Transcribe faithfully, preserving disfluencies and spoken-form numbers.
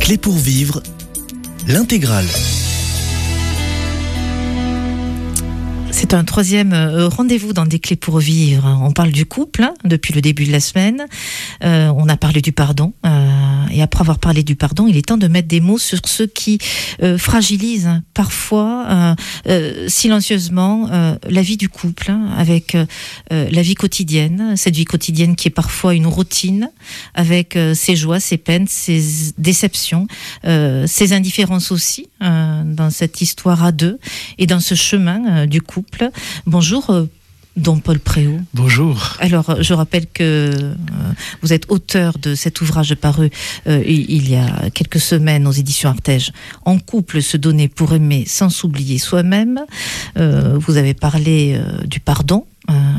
Clés pour vivre, l'intégrale. C'est un troisième rendez-vous dans Des Clés pour vivre. On parle du couple hein, depuis le début de la semaine. Euh, on a parlé du pardon. Euh, et après avoir parlé du pardon, il est temps de mettre des mots sur ce qui euh, fragilise hein, parfois euh, euh, silencieusement euh, la vie du couple, hein, avec euh, la vie quotidienne. Cette vie quotidienne qui est parfois une routine, avec euh, ses joies, ses peines, ses déceptions, euh, ses indifférences aussi, euh, dans cette histoire à deux et dans ce chemin euh, du couple. Bonjour, euh, Don Paul Préau. Bonjour. Alors, je rappelle que euh, vous êtes auteur de cet ouvrage paru euh, il y a quelques semaines aux éditions Artege. En couple, se donner pour aimer sans s'oublier soi-même. Euh, vous avez parlé euh, du pardon. Euh,